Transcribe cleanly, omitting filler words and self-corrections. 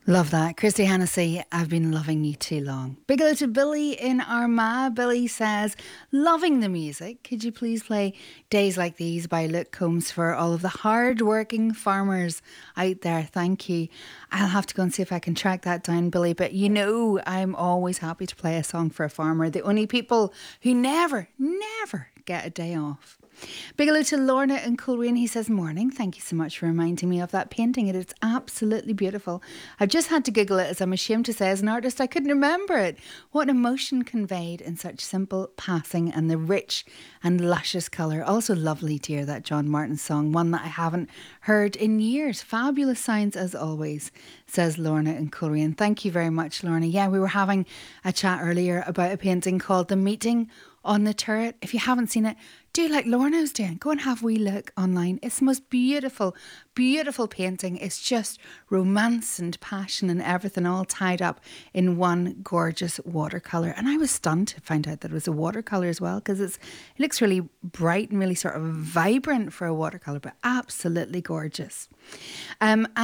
Love that. Christy Hennessy, I've been loving you too long. Big hello to Billy in Armagh. Billy says, loving the music. Could you please play Days Like These by Luke Combs for all of the hard-working farmers out there? Thank you. I'll have to go and see if I can track that down, Billy. But you know, I'm always happy to play a song for a farmer. The only people who never get a day off. Big hello to Lorna and Coleraine. He says, morning, thank you so much for reminding me of that painting. It is absolutely beautiful. I've just had to Google it as I'm ashamed to say as an artist I couldn't remember it. What emotion conveyed in such simple passing and the rich and luscious colour. Also lovely to hear that John Martin song, one that I haven't heard in years. Fabulous sounds as always, says Lorna and Coleraine. Thank you very much, Lorna. Yeah, we were having a chat earlier about a painting called The Meeting on the Turret. If you haven't seen it, do like Lorna's doing. Go and have a wee look online. It's the most beautiful, beautiful painting. It's just romance and passion and everything all tied up in one gorgeous watercolour. And I was stunned to find out that it was a watercolour as well, because it looks really bright and really sort of vibrant for a watercolour, but absolutely gorgeous.